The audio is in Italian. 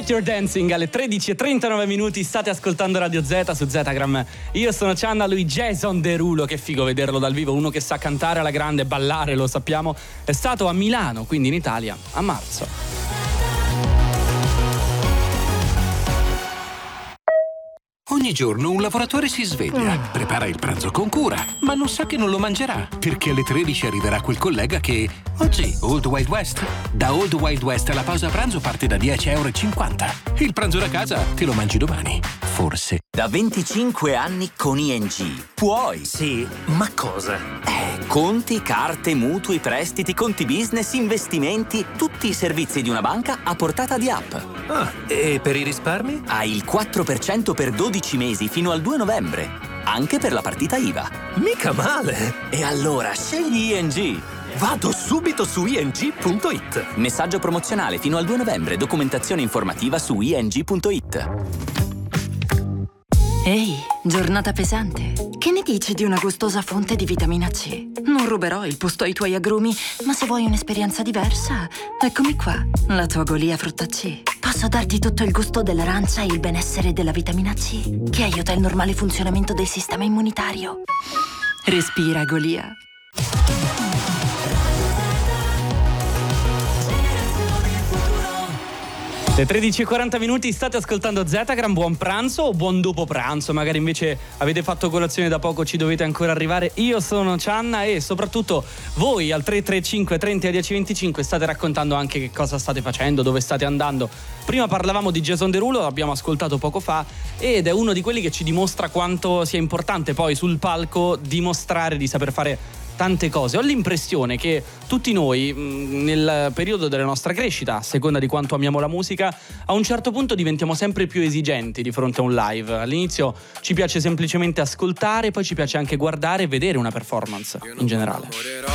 Get Your Dancing alle 13:39 state ascoltando Radio Z su Zetagram. Io sono Cianna, lui Jason Derulo, che figo vederlo dal vivo, uno che sa cantare alla grande, ballare, lo sappiamo. È stato a Milano, quindi in Italia, a marzo. Ogni giorno un lavoratore si sveglia, prepara il pranzo con cura, ma non sa che non lo mangerà, perché alle 13 arriverà quel collega che... Oggi, Old Wild West. Da Old Wild West la pausa pranzo parte da €10,50. Il pranzo da casa te lo mangi domani. Forse. Da 25 anni con ING. Puoi. Sì, ma cosa? Conti, carte, mutui, prestiti, conti business, investimenti, tutti i servizi di una banca a portata di app. Ah, e per i risparmi? Hai il 4% per 12 mesi fino al 2 novembre. Anche per la partita IVA. Mica male! E allora scegli ING. Vado subito su ing.it. Messaggio promozionale fino al 2 novembre. Documentazione informativa su ing.it. Ehi, giornata pesante. Che ne dici di una gustosa fonte di vitamina C? Non ruberò il posto ai tuoi agrumi, ma se vuoi un'esperienza diversa, eccomi qua, la tua Golia frutta C. Posso darti tutto il gusto dell'arancia e il benessere della vitamina C, che aiuta il normale funzionamento del sistema immunitario. Respira, Golia. Le 13:40 state ascoltando Zetagram. Buon pranzo o buon dopo pranzo, magari invece avete fatto colazione da poco, ci dovete ancora arrivare. Io sono Cianna e soprattutto voi al 335 30 10 25 state raccontando anche che cosa state facendo, dove state andando. Prima parlavamo di Jason Derulo, l'abbiamo ascoltato poco fa, ed è uno di quelli che ci dimostra quanto sia importante poi sul palco dimostrare di saper fare tante cose. Ho l'impressione che tutti noi nel periodo della nostra crescita, a seconda di quanto amiamo la musica, a un certo punto diventiamo sempre più esigenti di fronte a un live. All'inizio ci piace semplicemente ascoltare, poi ci piace anche guardare e vedere una performance in generale.